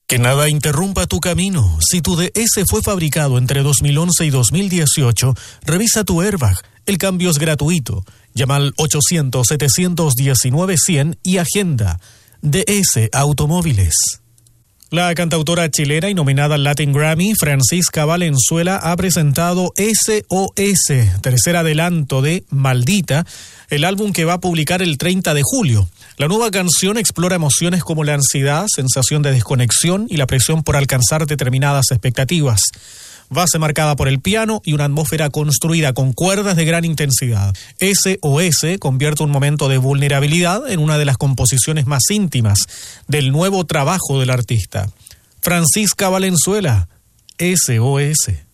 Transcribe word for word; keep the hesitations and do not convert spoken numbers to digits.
Que nada interrumpa tu camino. Si tu D S fue fabricado entre dos mil once y dos mil dieciocho, revisa tu airbag. El cambio es gratuito. Llama al ochocientos, setecientos diecinueve, cien y agenda. D S Automóviles. La cantautora chilena y nominada al Latin Grammy, Francisca Valenzuela, ha presentado S O S, tercer adelanto de Maldita, el álbum que va a publicar el treinta de julio. La nueva canción explora emociones como la ansiedad, sensación de desconexión y la presión por alcanzar determinadas expectativas. Base marcada por el piano y una atmósfera construida con cuerdas de gran intensidad. S O S convierte un momento de vulnerabilidad en una de las composiciones más íntimas del nuevo trabajo del artista. Francisca Valenzuela, S O S.